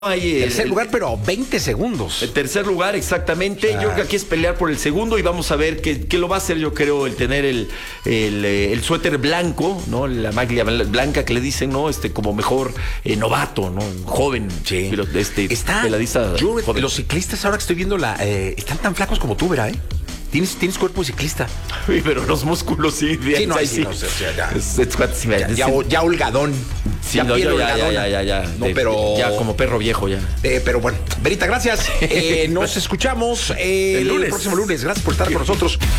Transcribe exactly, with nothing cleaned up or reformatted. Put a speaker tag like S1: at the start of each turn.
S1: Hay el,
S2: tercer lugar, pero veinte segundos.
S1: El tercer lugar, exactamente. O sea, yo creo que aquí es pelear por el segundo y vamos a ver qué, qué lo va a hacer, yo creo, el tener el, el, el suéter blanco, ¿no? La maglia blanca que le dicen, ¿no? Este, como mejor eh, novato, ¿no? Joven.
S2: Sí.
S1: Pero este,
S2: Está,
S1: peladista.
S2: Yo,
S1: joven.
S2: los ciclistas, ahora que estoy viendo la. Eh, están tan flacos como tú, ¿verdad? ¿Eh? Tienes, tienes cuerpo de ciclista.
S1: Sí, pero los músculos sí.
S2: Sí, no,
S1: ahí
S2: sí,
S1: sí.
S2: no, o sea, ya,
S1: Es- es- sí,
S2: ya, ya, ya holgadón.
S1: sí,
S2: ya
S1: no,
S2: piel
S1: ya, ya,
S2: holgadona.
S1: ya, ya, ya,
S2: No,
S1: de-
S2: pero.
S1: Ya como perro viejo, ya.
S2: Eh, pero bueno, Verita, gracias. Eh, nos escuchamos eh,
S1: El
S2: el,
S1: lunes.
S2: próximo lunes. Gracias por estar con nosotros.